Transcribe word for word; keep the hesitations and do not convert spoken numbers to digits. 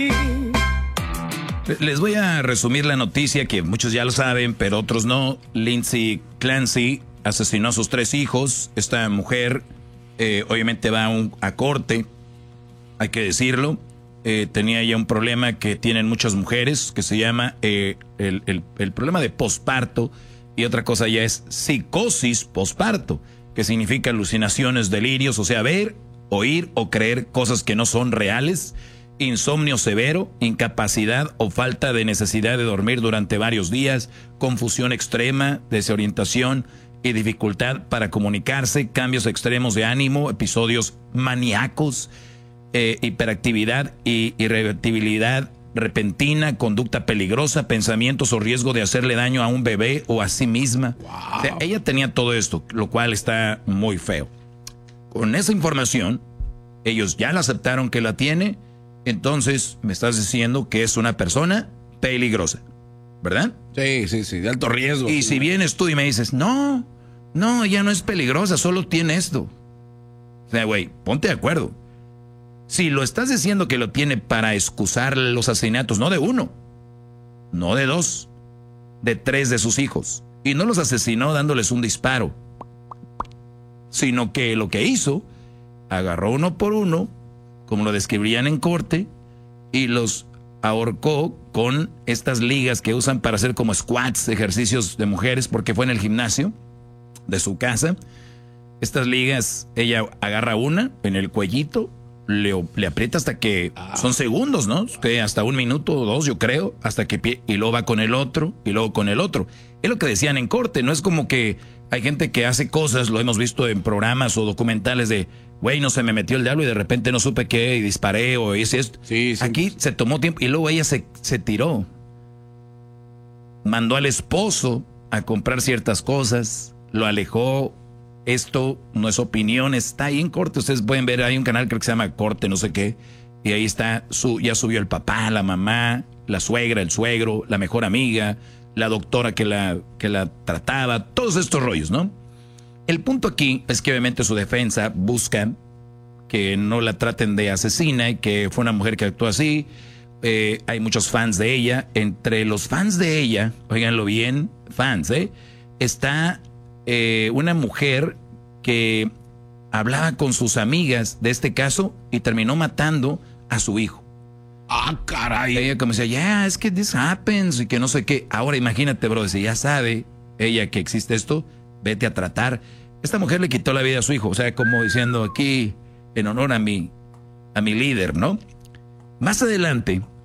Les voy a resumir la noticia que muchos ya lo saben, pero otros no. Lindsay Clancy asesinó a sus tres hijos. Esta mujer eh, obviamente va a, un, a corte, hay que decirlo. Eh, tenía ya un problema que tienen muchas mujeres, que se llama eh, el, el, el problema de posparto. Y otra cosa ya es psicosis posparto, que significa alucinaciones, delirios, o sea, ver, oír o creer cosas que no son reales. Insomnio severo, incapacidad o falta de necesidad de dormir durante varios días, confusión extrema, desorientación y dificultad para comunicarse, cambios extremos de ánimo, episodios maníacos, eh, hiperactividad y irritabilidad repentina, conducta peligrosa, pensamientos o riesgo de hacerle daño a un bebé o a sí misma. Wow. O sea, ella tenía todo esto, lo cual está muy feo. Con esa información, ellos ya la aceptaron que la tiene. Entonces, me estás diciendo que es una persona peligrosa, ¿verdad? Sí, sí, sí, de alto riesgo. Y sí. si vienes tú y me dices, no, no, ella no es peligrosa, solo tiene esto. O sea, güey, ponte de acuerdo. Si lo estás diciendo que lo tiene para excusar los asesinatos, no de uno, no de dos, de tres de sus hijos. Y no los asesinó dándoles un disparo, sino que lo que hizo, agarró uno por uno, como lo describirían en corte, y los ahorcó con estas ligas que usan para hacer como squats, ejercicios de mujeres, porque fue en el gimnasio de su casa. Estas ligas, ella agarra una en el cuellito, le, le aprieta hasta que ah. son segundos, ¿no? Que hasta un minuto o dos, yo creo, hasta que pie, y luego va con el otro, y luego con el otro. Es lo que decían en corte, no es como que hay gente que hace cosas, lo hemos visto en programas o documentales de, güey, no se me metió el diablo y de repente no supe qué, y disparé o hice esto. Sí, sí. Aquí se tomó tiempo y luego ella se, se tiró. Mandó al esposo a comprar ciertas cosas, lo alejó. Esto no es opinión, está ahí en corte. Ustedes pueden ver, hay un canal creo que se llama Corte, no sé qué. Y ahí está, su, ya subió el papá, la mamá, la suegra, el suegro, la mejor amiga, la doctora que la, que la trataba, todos estos rollos, ¿no? El punto aquí es que obviamente su defensa busca que no la traten de asesina y que fue una mujer que actuó así. Eh, hay muchos fans de ella. Entre los fans de ella, óiganlo bien, fans, ¿eh? Está eh, una mujer que hablaba con sus amigas de este caso y terminó matando a su hijo. Ah, caray. Ella como decía, ya, yeah, es que this happens y que no sé qué. Ahora imagínate, bro, si ya sabe ella que existe esto, vete a tratar. Esta mujer le quitó la vida a su hijo, o sea, como diciendo aquí, en honor a mi, a mi líder, ¿no? Más adelante,